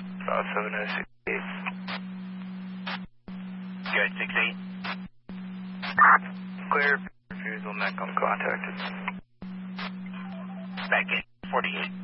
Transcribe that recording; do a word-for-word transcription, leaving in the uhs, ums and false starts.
five seven oh six eight. Good, six eight. Clear, refusal, Metcom contacted. Back in, forty-eight.